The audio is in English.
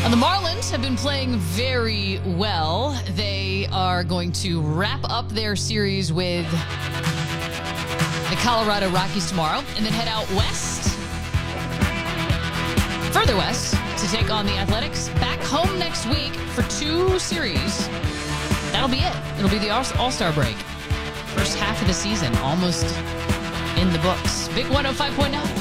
The Marlins have been playing very well. They are going to wrap up their series with the Colorado Rockies tomorrow and then head out west, further west, to take on the Athletics. Back home next week for 2 series. That'll be it. It'll be the All-Star break. First half of the season almost in the books. Big 105.9.